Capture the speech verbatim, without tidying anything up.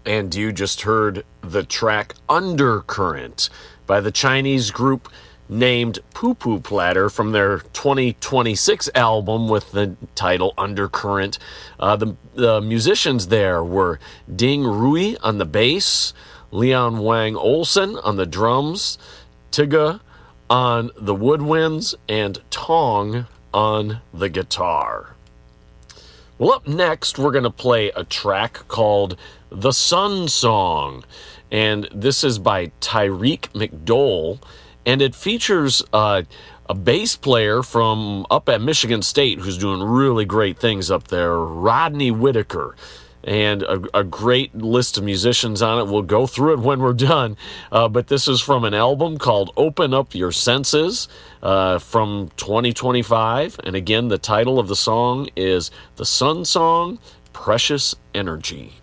And you just heard the track Undercurrent by the Chinese group named Poo Poo Platter from their twenty twenty-six album with the title Undercurrent. Uh, the, the musicians there were Ding Rui on the bass, Leon Wang Olsen on the drums, Tiga on the woodwinds, and Tong on the guitar. Well, up next, we're going to play a track called The Sun Song, and this is by Tyreek McDowell, and it features uh, a bass player from up at Michigan State who's doing really great things up there, Rodney Whitaker, and a, a great list of musicians on it. We'll go through it when we're done, uh, but this is from an album called Open Up Your Senses uh, from twenty twenty-five, and again, the title of the song is The Sun Song, Precious Energy.